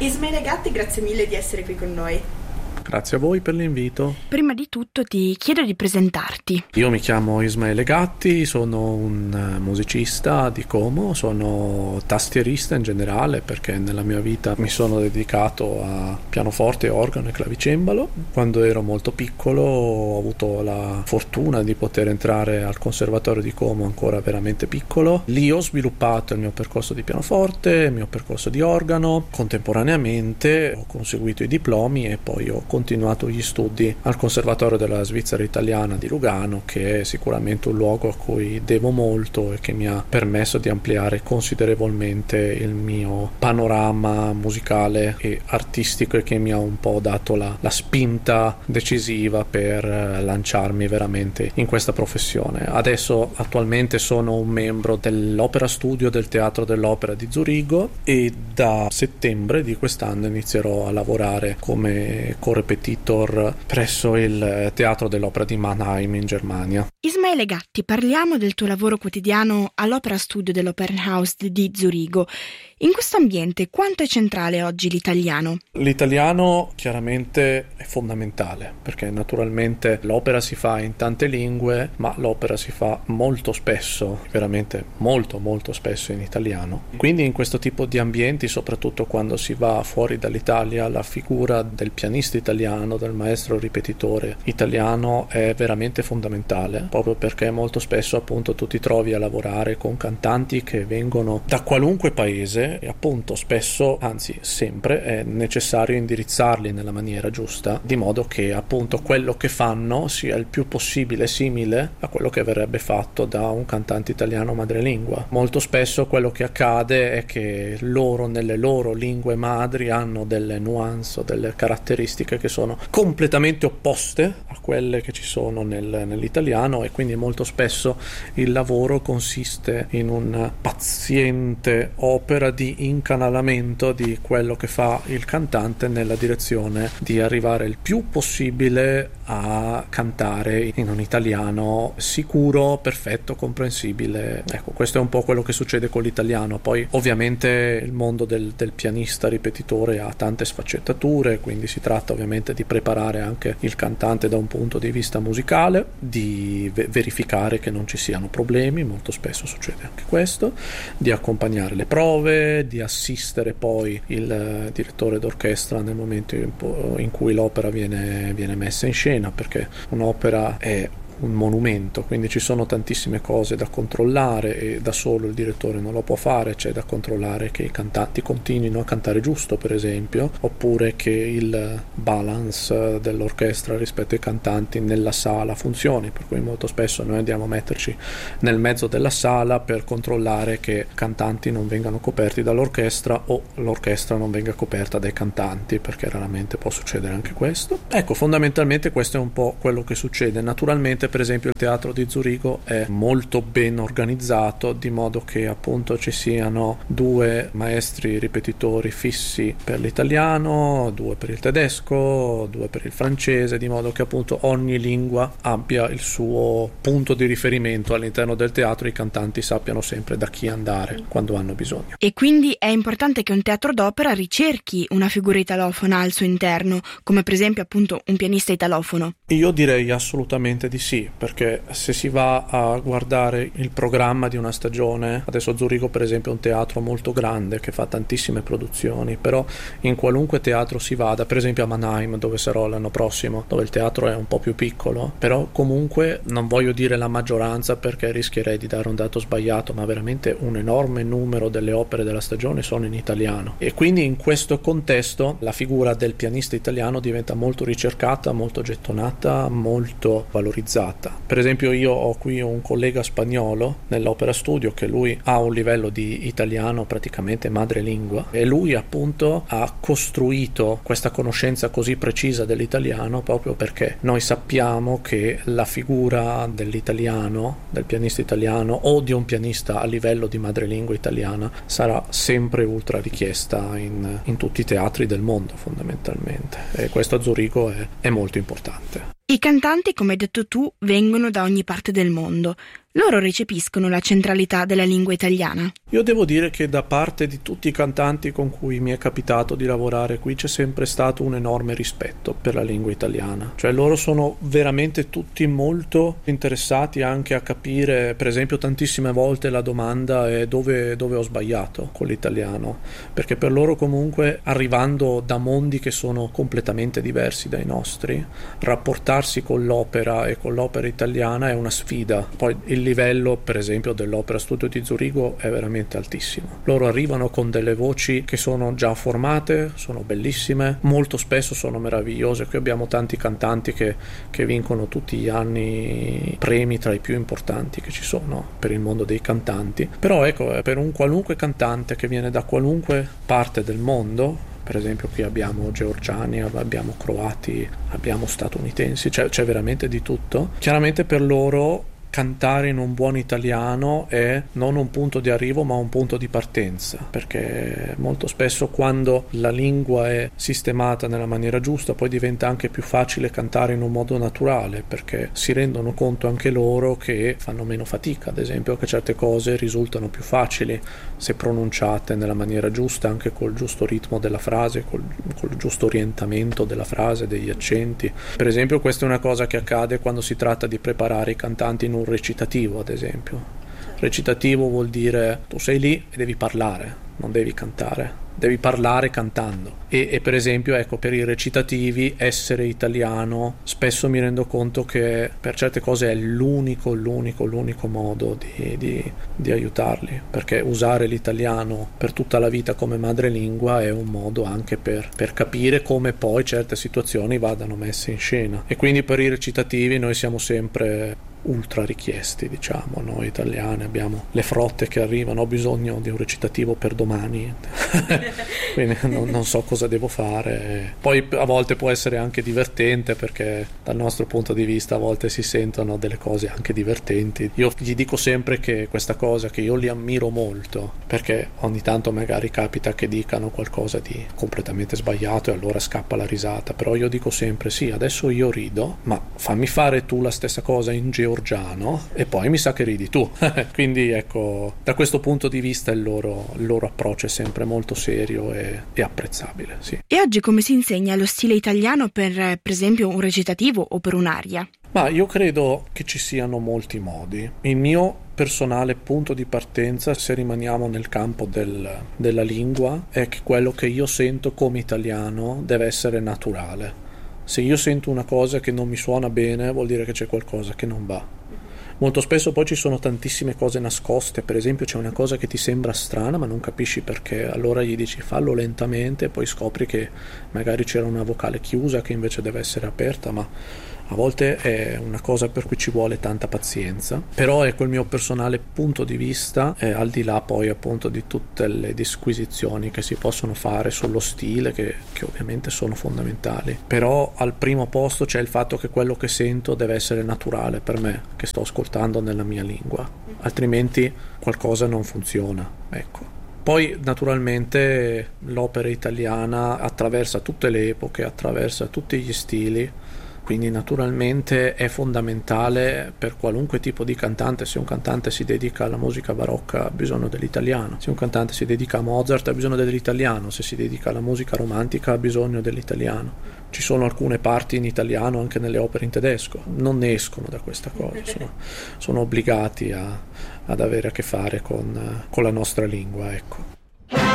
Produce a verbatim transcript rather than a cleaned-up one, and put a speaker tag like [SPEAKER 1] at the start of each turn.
[SPEAKER 1] Ismaele Gatti, grazie mille di essere qui con noi.
[SPEAKER 2] Grazie a voi per l'invito.
[SPEAKER 3] Prima di tutto ti chiedo di presentarti.
[SPEAKER 2] Io mi chiamo Ismaele Gatti, sono un musicista di Como, sono tastierista in generale perché nella mia vita mi sono dedicato a pianoforte, organo e clavicembalo. Quando ero molto piccolo ho avuto la fortuna di poter entrare al Conservatorio di Como ancora veramente piccolo. Lì ho sviluppato il mio percorso di pianoforte, il mio percorso di organo. Contemporaneamente ho conseguito i diplomi e poi ho continuato gli studi al Conservatorio della Svizzera Italiana di Lugano, che è sicuramente un luogo a cui devo molto e che mi ha permesso di ampliare considerevolmente il mio panorama musicale e artistico e che mi ha un po' dato la, la spinta decisiva per lanciarmi veramente in questa professione. Adesso attualmente sono un membro dell'Opera Studio del Teatro dell'Opera di Zurigo e da settembre di quest'anno inizierò a lavorare come correpetitor presso il Teatro dell'Opera di Mannheim in Germania.
[SPEAKER 3] Ismaele Gatti, parliamo del tuo lavoro quotidiano all'Opera Studio dell'Opernhaus di Zurigo. In questo ambiente quanto è centrale oggi l'italiano?
[SPEAKER 2] L'italiano chiaramente è fondamentale perché naturalmente l'opera si fa in tante lingue, ma l'opera si fa molto spesso, veramente molto molto spesso in italiano. Quindi in questo tipo di ambienti, soprattutto quando si va fuori dall'Italia, la figura del pianista italiano, del maestro ripetitore italiano è veramente fondamentale, proprio perché molto spesso appunto tu ti trovi a lavorare con cantanti che vengono da qualunque paese e appunto spesso, anzi sempre, è necessario indirizzarli nella maniera giusta, di modo che appunto quello che fanno sia il più possibile simile a quello che verrebbe fatto da un cantante italiano madrelingua. Molto spesso quello che accade è che loro nelle loro lingue madri hanno delle nuance o delle caratteristiche che sono completamente opposte a quelle che ci sono nel, nell'italiano, e quindi molto spesso il lavoro consiste in un paziente opera di di incanalamento di quello che fa il cantante nella direzione di arrivare il più possibile a cantare in un italiano sicuro, perfetto, comprensibile. Ecco, questo è un po' quello che succede con l'italiano. Poi ovviamente il mondo del, del pianista ripetitore ha tante sfaccettature, quindi si tratta ovviamente di preparare anche il cantante da un punto di vista musicale, di ve- verificare che non ci siano problemi, molto spesso succede anche questo, di accompagnare le prove, di assistere poi il uh, direttore d'orchestra nel momento in, po- in cui l'opera viene, viene messa in scena, perché un'opera è un monumento, quindi ci sono tantissime cose da controllare e da solo il direttore non lo può fare. C'è da controllare che i cantanti continuino a cantare giusto, per esempio, oppure che il balance dell'orchestra rispetto ai cantanti nella sala funzioni, per cui molto spesso noi andiamo a metterci nel mezzo della sala per controllare che cantanti non vengano coperti dall'orchestra o l'orchestra non venga coperta dai cantanti, perché raramente può succedere anche questo. Ecco, fondamentalmente questo è un po' quello che succede. Naturalmente, per esempio, il teatro di Zurigo è molto ben organizzato, di modo che appunto ci siano due maestri ripetitori fissi per l'italiano, due per il tedesco, due per il francese, di modo che appunto ogni lingua abbia il suo punto di riferimento all'interno del teatro e i cantanti sappiano sempre da chi andare quando hanno bisogno.
[SPEAKER 3] E quindi è importante che un teatro d'opera ricerchi una figura italofona al suo interno, come per esempio appunto un pianista italofono?
[SPEAKER 2] Io direi assolutamente di sì, perché se si va a guardare il programma di una stagione, adesso Zurigo per esempio è un teatro molto grande che fa tantissime produzioni, però in qualunque teatro si vada, per esempio a Mannheim dove sarò l'anno prossimo, dove il teatro è un po' più piccolo, però comunque non voglio dire la maggioranza perché rischierei di dare un dato sbagliato, ma veramente un enorme numero delle opere della stagione sono in italiano, e quindi in questo contesto la figura del pianista italiano diventa molto ricercata, molto gettonata, molto valorizzata. Per esempio io ho qui un collega spagnolo nell'Opera Studio che lui ha un livello di italiano praticamente madrelingua, e lui appunto ha costruito questa conoscenza così precisa dell'italiano proprio perché noi sappiamo che la figura dell'italiano, del pianista italiano o di un pianista a livello di madrelingua italiana sarà sempre ultra richiesta in, in tutti i teatri del mondo fondamentalmente, e questo a Zurigo è, è molto importante.
[SPEAKER 3] I cantanti, come hai detto tu, vengono da ogni parte del mondo. loro recepiscono la centralità della lingua italiana?
[SPEAKER 2] Io devo dire che da parte di tutti i cantanti con cui mi è capitato di lavorare qui c'è sempre stato un enorme rispetto per la lingua italiana. Cioè loro sono veramente tutti molto interessati anche a capire, per esempio tantissime volte la domanda è dove, dove ho sbagliato con l'italiano, perché per loro comunque, arrivando da mondi che sono completamente diversi dai nostri, rapportarsi con l'opera e con l'opera italiana è una sfida. Poi il livello per esempio dell'Opera Studio di Zurigo è veramente altissimo. Loro arrivano con delle voci che sono già formate, sono bellissime, molto spesso sono meravigliose. Qui abbiamo tanti cantanti che, che vincono tutti gli anni premi tra i più importanti che ci sono per il mondo dei cantanti. Però ecco, per un qualunque cantante che viene da qualunque parte del mondo, per esempio qui abbiamo georgiani, abbiamo croati, abbiamo statunitensi, c'è, c'è veramente di tutto. Chiaramente per loro cantare in un buon italiano è non un punto di arrivo ma un punto di partenza, perché molto spesso quando la lingua è sistemata nella maniera giusta poi diventa anche più facile cantare in un modo naturale, perché si rendono conto anche loro che fanno meno fatica, ad esempio, che certe cose risultano più facili se pronunciate nella maniera giusta, anche col giusto ritmo della frase, col, col giusto orientamento della frase, degli accenti. Per esempio questa è una cosa che accade quando si tratta di preparare i cantanti in un recitativo, ad esempio. Recitativo vuol dire tu sei lì e devi parlare, non devi cantare, devi parlare cantando. E, e per esempio, ecco, per i recitativi essere italiano spesso mi rendo conto che per certe cose è l'unico, l'unico, l'unico modo di, di, di aiutarli, perché usare l'italiano per tutta la vita come madrelingua è un modo anche per, per capire come poi certe situazioni vadano messe in scena. E quindi per i recitativi noi siamo sempre ultra richiesti, diciamo, noi italiani abbiamo le frotte che arrivano, ho bisogno di un recitativo per domani quindi non, non so cosa devo fare. Poi a volte può essere anche divertente, perché dal nostro punto di vista a volte si sentono delle cose anche divertenti. Io gli dico sempre che questa cosa, che io li ammiro molto, perché ogni tanto magari capita che dicano qualcosa di completamente sbagliato e allora scappa la risata, però io dico sempre sì, adesso io rido, ma fammi fare tu la stessa cosa in geografia e poi mi sa che ridi tu quindi ecco, da questo punto di vista il loro, il loro approccio è sempre molto serio e, e apprezzabile, sì.
[SPEAKER 3] E oggi come si insegna lo stile italiano per per esempio un recitativo o per un'aria?
[SPEAKER 2] Ma io credo che ci siano molti modi. Il mio personale punto di partenza, se rimaniamo nel campo del, della lingua, è che quello che io sento come italiano deve essere naturale. Se io sento una cosa che non mi suona bene, vuol dire che c'è qualcosa che non va. Molto spesso poi ci sono tantissime cose nascoste, per esempio c'è una cosa che ti sembra strana ma non capisci perché, allora gli dici fallo lentamente e poi scopri che magari c'era una vocale chiusa che invece deve essere aperta, ma a volte è una cosa per cui ci vuole tanta pazienza. Però ecco, il mio personale punto di vista, eh, al di là poi appunto di tutte le disquisizioni che si possono fare sullo stile, che, che ovviamente sono fondamentali, però al primo posto c'è il fatto che quello che sento deve essere naturale per me, che sto ascoltando nella mia lingua, altrimenti qualcosa non funziona, ecco. Poi naturalmente l'opera italiana attraversa tutte le epoche, attraversa tutti gli stili, quindi naturalmente è fondamentale per qualunque tipo di cantante. Se un cantante si dedica alla musica barocca ha bisogno dell'italiano, se un cantante si dedica a Mozart ha bisogno dell'italiano, se si dedica alla musica romantica ha bisogno dell'italiano. Ci sono alcune parti in italiano anche nelle opere in tedesco, non ne escono da questa cosa, sono, sono obbligati a, ad avere a che fare con, con la nostra lingua, ecco.